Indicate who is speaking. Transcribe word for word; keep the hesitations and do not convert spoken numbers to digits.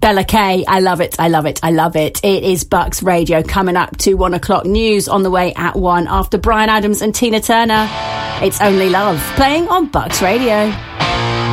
Speaker 1: Bella Kay, I love it, I love it, I love it. It is Bucks Radio coming up to one o'clock news on the way at one after Bryan Adams and Tina Turner. It's Only Love, playing on Bucks Radio.